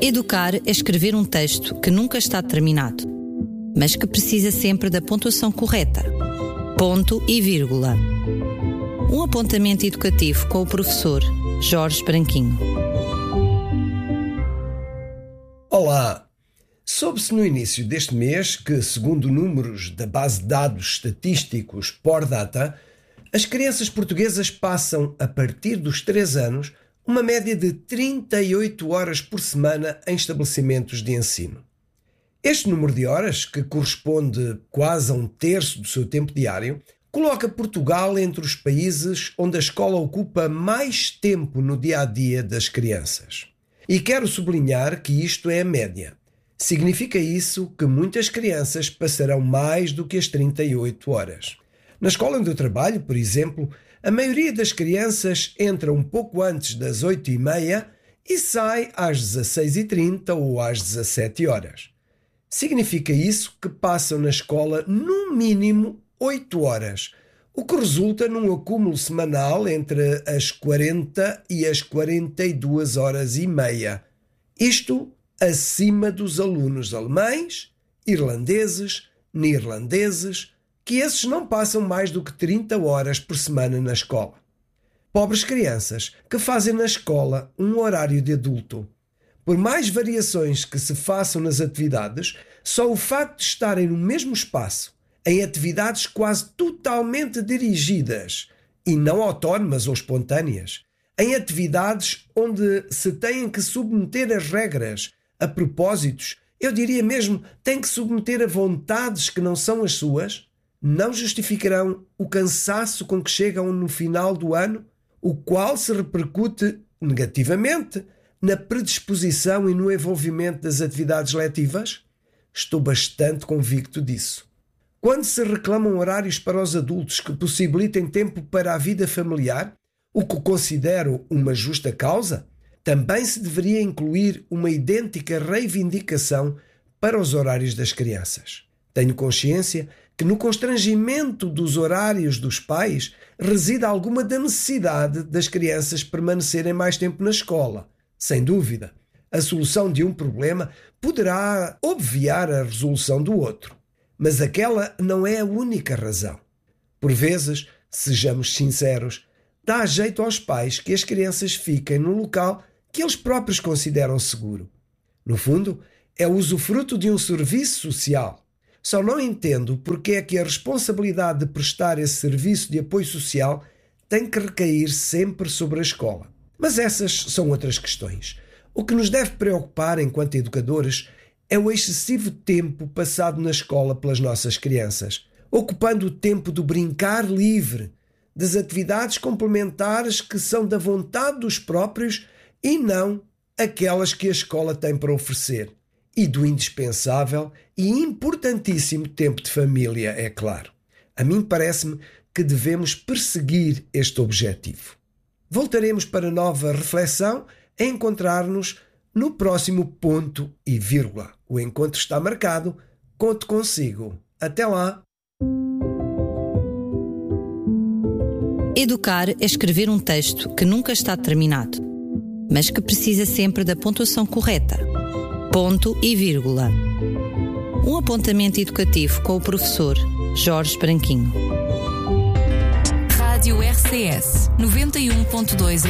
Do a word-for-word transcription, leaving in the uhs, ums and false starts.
Educar é escrever um texto que nunca está terminado, mas que precisa sempre da pontuação correta. Ponto e vírgula. Um apontamento educativo com o professor Jorge Branquinho. Olá! Soube-se no início deste mês que, segundo números da base de dados estatísticos Pordata, as crianças portuguesas passam, a partir dos três anos, uma média de trinta e oito horas por semana em estabelecimentos de ensino. Este número de horas, que corresponde quase a um terço do seu tempo diário, coloca Portugal entre os países onde a escola ocupa mais tempo no dia-a-dia das crianças. E quero sublinhar que isto é a média. Significa isso que muitas crianças passarão mais do que as trinta e oito horas. Na escola onde eu trabalho, por exemplo, a maioria das crianças entra um pouco antes das oito e meia e sai às dezasseis e trinta ou às dezassete horas. Significa isso que passam na escola no mínimo oito horas, o que resulta num acúmulo semanal entre as quarenta e as quarenta e duas horas e meia. Isto acima dos alunos alemães, irlandeses, neerlandeses, que esses não passam mais do que trinta horas por semana na escola. Pobres crianças que fazem na escola um horário de adulto. Por mais variações que se façam nas atividades, só o facto de estarem no mesmo espaço, em atividades quase totalmente dirigidas e não autónomas ou espontâneas, em atividades onde se têm que submeter a regras, a propósitos, eu diria mesmo, têm que submeter a vontades que não são as suas, não justificarão o cansaço com que chegam no final do ano, o qual se repercute negativamente na predisposição e no envolvimento das atividades letivas? Estou bastante convicto disso. Quando se reclamam horários para os adultos que possibilitem tempo para a vida familiar, o que considero uma justa causa, também se deveria incluir uma idêntica reivindicação para os horários das crianças. Tenho consciência que no constrangimento dos horários dos pais reside alguma da necessidade das crianças permanecerem mais tempo na escola. Sem dúvida, a solução de um problema poderá obviar a resolução do outro, mas aquela não é a única razão. Por vezes, sejamos sinceros, dá jeito aos pais que as crianças fiquem no local que eles próprios consideram seguro. No fundo, é o usufruto de um serviço social. Só não entendo porque é que a responsabilidade de prestar esse serviço de apoio social tem que recair sempre sobre a escola. Mas essas são outras questões. O que nos deve preocupar enquanto educadores é o excessivo tempo passado na escola pelas nossas crianças, ocupando o tempo do brincar livre, das atividades complementares que são da vontade dos próprios e não aquelas que a escola tem para oferecer. E do indispensável e importantíssimo tempo de família, é claro. A mim parece-me que devemos perseguir este objetivo. Voltaremos para nova reflexão a encontrar-nos no próximo ponto e vírgula. O encontro está marcado. Conto consigo. Até lá! Educar é escrever um texto que nunca está terminado, mas que precisa sempre da pontuação correta. Ponto e vírgula. Um apontamento educativo com o professor Jorge Branquinho. Rádio R C S noventa e um ponto dois